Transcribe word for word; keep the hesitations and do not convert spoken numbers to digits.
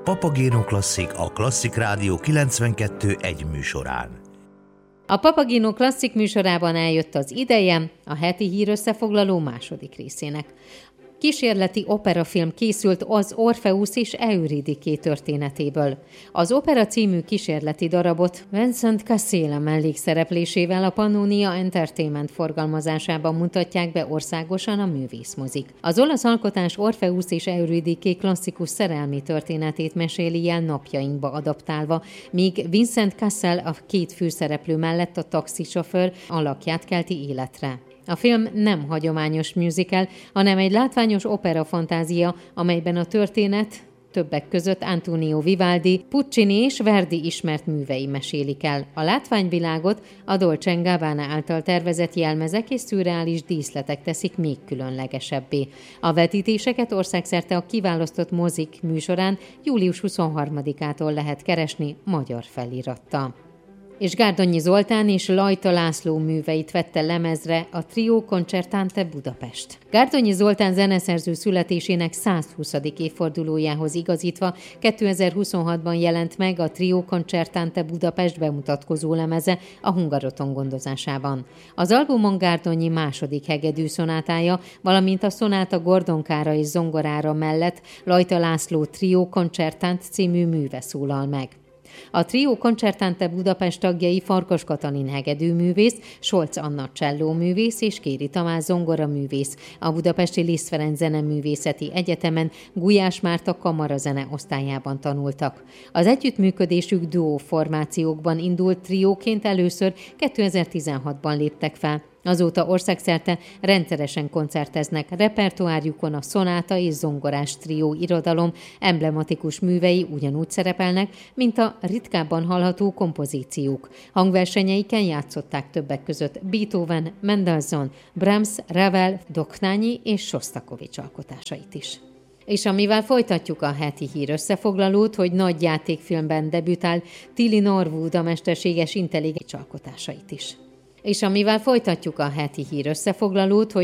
Papageno Klasszik a Klasszik Rádió kilencvenkettő egy műsorán. A Papageno Klasszik műsorában eljött az ideje a heti hírösszefoglaló második részének. Kísérleti operafilm készült az Orfeusz és Euridiké történetéből. Az Opera című kísérleti darabot Vincent Cassel mellékszereplésével a Pannonia Entertainment forgalmazásában mutatják be országosan a művészmozik. Az olasz alkotás Orfeusz és Euridiké klasszikus szerelmi történetét meséli el napjainkba adaptálva, míg Vincent Cassel a két főszereplő mellett a taxisofőr alakját kelti életre. A film nem hagyományos musical, hanem egy látványos opera-fantázia, amelyben a történet többek között Antonio Vivaldi, Puccini és Verdi ismert művei mesélik el. A látványvilágot a Dolce and Gabbana által tervezett jelmezek és szürreális díszletek teszik még különlegesebbé. A vetítéseket országszerte a kiválasztott mozik műsorán július huszonharmadikától lehet keresni magyar felirattal. És Gárdonyi Zoltán és Lajta László műveit vette lemezre a Trio Concertante Budapest. Gárdonyi Zoltán zeneszerző születésének százhuszadik évfordulójához igazítva kétezer-huszonhatban jelent meg a Trio Concertante Budapest bemutatkozó lemeze a Hungaroton gondozásában. Az albumon Gárdonyi második hegedű szonátája, valamint a szonáta gordonkára és zongorára mellett Lajta László Trio Concertant című műve szólal meg. A Trio Concertante Budapest tagjai Farkas Katalin hegedűművész, Solc Anna csellóművész és Kéri Tamás zongoraművész. A budapesti Liszt Ferenc Zeneművészeti Egyetemen Gulyás Márta kamarazene osztályában tanultak. Az együttműködésük duó formációkban indult trióként, először kétezer-tizenhatban léptek fel. Azóta országszerte rendszeresen koncerteznek, repertoárjukon a szonáta és zongorás trió irodalom emblematikus művei ugyanúgy szerepelnek, mint a ritkábban hallható kompozíciók. Hangversenyeiken játszották többek között Beethoven, Mendelssohn, Brahms, Ravel, Doknányi és Sostakovics alkotásait is. És amivel folytatjuk a heti hír összefoglalót, hogy nagy játékfilmben debütál Tilly Norwood a mesterséges intelligencia alkotásait is. És amivel folytatjuk a heti hír összefoglalót, hogy